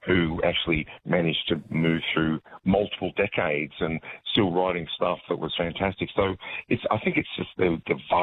who actually managed to move through multiple decades and still writing stuff that was fantastic. So I think it's just the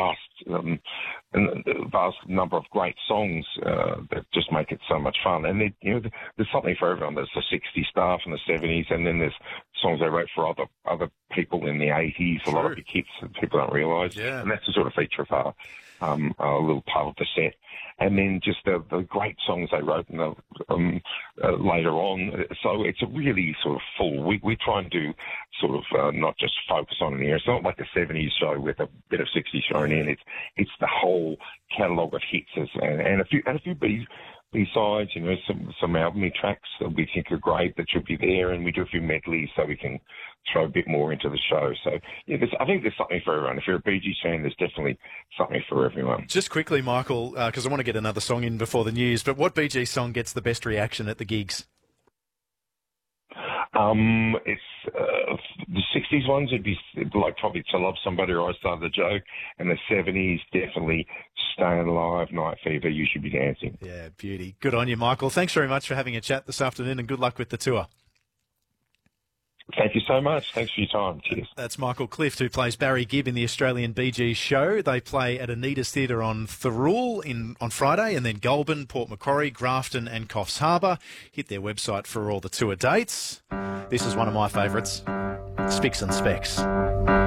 vast number of great songs that just make it so much fun. And there's something for everyone. There's the 60s stuff and the 70s, and then there's songs they wrote for other people in the 80s. A lot of big hits that people don't realise. Yeah. And that's the sort of feature of a little part of the set. And then just the great songs they wrote later on. So it's a really sort of full. We try and do sort of not just focus on the air. It's not like a 70s show with a bit of 60s thrown in. It's the whole catalogue of hits and a few B-sides, some album tracks that we think are great that should be there, and we do a few medleys so we can throw a bit more into the show. So, I think there's something for everyone. If you're a Bee Gees fan, there's definitely something for everyone. Just quickly, Michael, because I want to get another song in before the news, but what Bee Gees song gets the best reaction at the gigs? It's the 60s ones. It'd be like probably To Love Somebody or I Started the Joke, and the 70s definitely Staying Alive, Night Fever, You Should Be Dancing. Yeah, beauty. Good on you, Michael. Thanks very much for having a chat this afternoon, and good luck with the tour. Thank you so much. Thanks for your time. Cheers. That's Michael Clift, who plays Barry Gibb in the Australian Bee Gees show. They play at Anita's Theatre on Thirroul on Friday, and then Goulburn, Port Macquarie, Grafton and Coffs Harbour. Hit their website for all the tour dates. This is one of my favourites, Spicks and Specs.